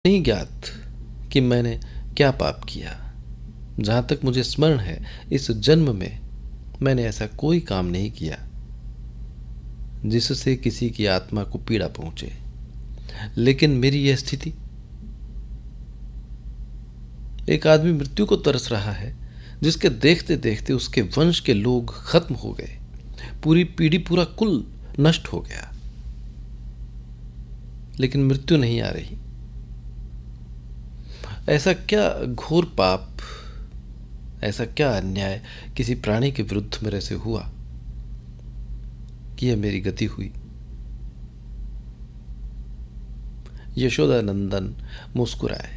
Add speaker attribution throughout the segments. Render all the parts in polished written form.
Speaker 1: नहीं ज्ञात कि मैंने क्या पाप किया। जहां तक मुझे स्मरण है, इस जन्म में मैंने ऐसा कोई काम नहीं किया जिससे किसी की आत्मा को पीड़ा पहुंचे। लेकिन मेरी यह स्थिति, एक आदमी मृत्यु को तरस रहा है जिसके देखते देखते उसके वंश के लोग खत्म हो गए, पूरी पीढ़ी, पूरा कुल नष्ट हो गया, लेकिन मृत्यु नहीं आ रही। ऐसा क्या घोर पाप, ऐसा क्या अन्याय किसी प्राणी के विरुद्ध मेरे से हुआ कि यह मेरी गति हुई। यशोदानंदन मुस्कुराए।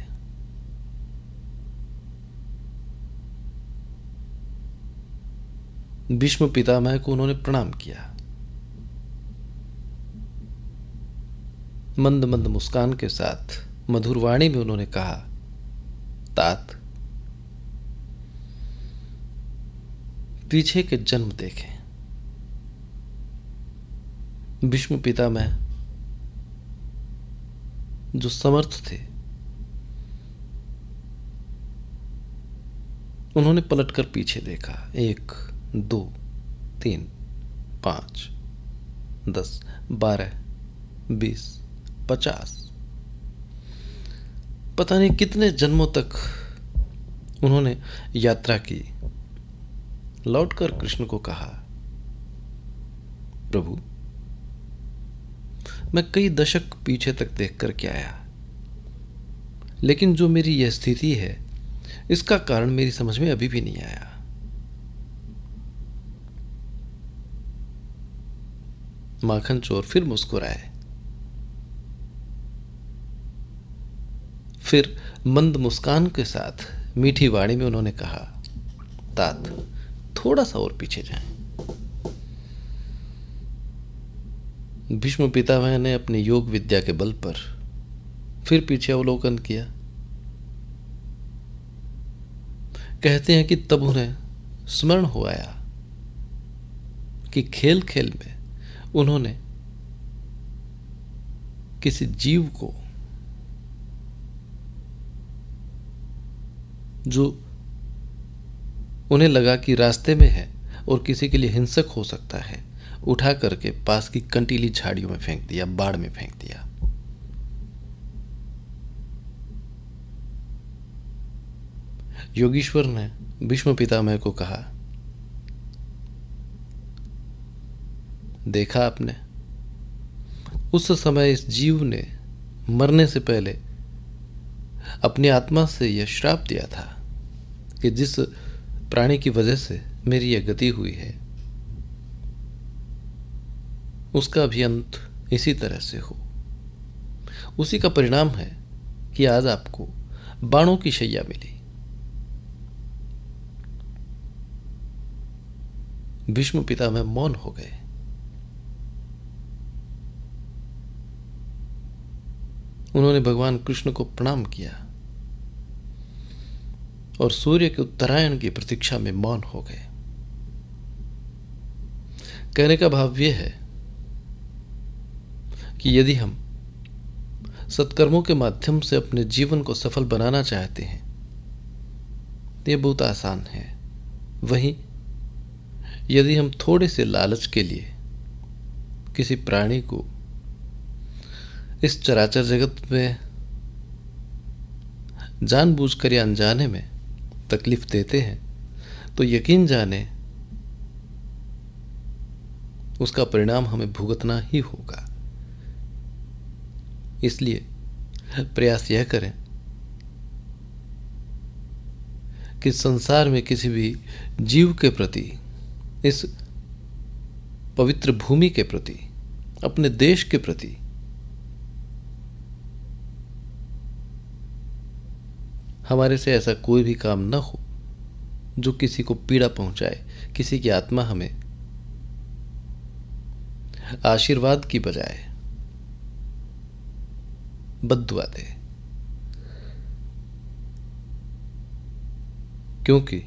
Speaker 1: भीष्म पितामह को उन्होंने प्रणाम किया। मंद मंद मुस्कान के साथ मधुर वाणी में उन्होंने कहा, तात, पीछे के जन्म देखें। भीष्म पितामह जो समर्थ थे, उन्होंने पलटकर पीछे देखा। 1, 2, 3, 5, 10, 12, 20, 50, पता नहीं कितने जन्मों तक उन्होंने यात्रा की। लौटकर कृष्ण को कहा, प्रभु, मैं कई दशक पीछे तक देख कर के आया, लेकिन जो मेरी यह स्थिति है, इसका कारण मेरी समझ में अभी भी नहीं आया। माखन चोर फिर मुस्कुराए। फिर मंद मुस्कान के साथ मीठी वाणी में उन्होंने कहा, तात, थोड़ा सा और पीछे जाएं। भीष्म पितामह ने अपनी योग विद्या के बल पर फिर पीछे अवलोकन किया। कहते हैं कि तब उन्हें स्मरण हो आया कि खेल खेल में उन्होंने किसी जीव को, जो उन्हें लगा कि रास्ते में है और किसी के लिए हिंसक हो सकता है, उठा करके पास की कंटीली झाड़ियों में फेंक दिया, बाढ़ में फेंक दिया। योगीश्वर ने भीष्म पितामह को कहा, देखा आपने, उस समय इस जीव ने मरने से पहले अपनी आत्मा से यह श्राप दिया था कि जिस प्राणी की वजह से मेरी यह गति हुई है, उसका भी अंत इसी तरह से हो। उसी का परिणाम है कि आज आपको बाणों की शैया मिली। भीष्म पितामह मौन हो गए। उन्होंने भगवान कृष्ण को प्रणाम किया और सूर्य के उत्तरायण की प्रतीक्षा में मौन हो गए। कहने का भाव यह है कि यदि हम सत्कर्मों के माध्यम से अपने जीवन को सफल बनाना चाहते हैं, तो यह बहुत आसान है। वहीं यदि हम थोड़े से लालच के लिए किसी प्राणी को इस चराचर जगत में जानबूझकर या अनजाने में तकलीफ देते हैं, तो यकीन जाने उसका परिणाम हमें भुगतना ही होगा। इसलिए प्रयास यह करें कि संसार में किसी भी जीव के प्रति, इस पवित्र भूमि के प्रति, अपने देश के प्रति हमारे से ऐसा कोई भी काम न हो जो किसी को पीड़ा पहुंचाए, किसी की आत्मा हमें आशीर्वाद की बजाय बद्दुआ दे। क्योंकि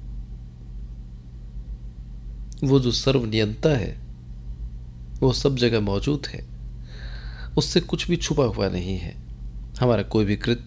Speaker 1: वो जो सर्वनियंता है, वो सब जगह मौजूद है, उससे कुछ भी छुपा हुआ नहीं है। हमारा कोई भी कृत्य